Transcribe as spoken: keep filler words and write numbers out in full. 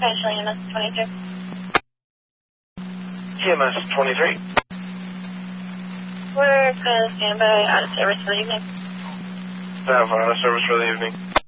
Potentially E M S twenty-two. E M S twenty-three. We're going to stand by out of service for the evening. Staff out of service for the evening.